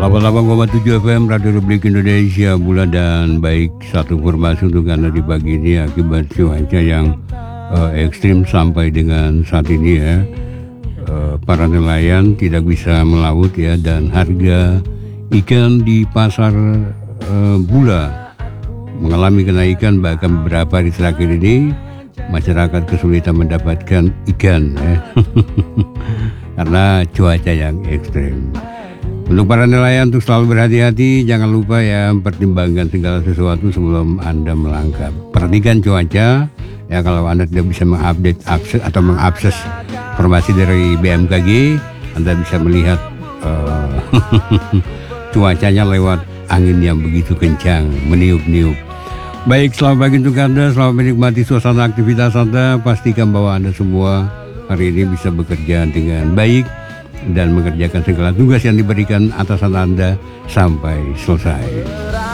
88,7 FM Radio Republik Indonesia Bulan, dan baik satu informasi untuk Anda di pagi ini akibat cuaca yang ekstrim sampai dengan saat ini ya. Para nelayan tidak bisa melaut ya, dan harga ikan di pasar Bula mengalami kenaikan, bahkan beberapa hari terakhir ini masyarakat kesulitan mendapatkan ikan ya. Karena cuaca yang ekstrim. Untuk para nelayan untuk selalu berhati-hati, jangan lupa ya pertimbangkan segala sesuatu sebelum Anda melangkap. Perhatikan cuaca ya, kalau Anda tidak bisa mengupdate atau mengakses informasi dari BMKG, Anda bisa melihat cuacanya lewat angin yang begitu kencang, meniup-niup. Baik, selamat pagi untuk Anda, selamat menikmati suasana aktivitas Anda. Pastikan bahwa Anda semua hari ini bisa bekerja dengan baik dan mengerjakan segala tugas yang diberikan atasan Anda sampai selesai.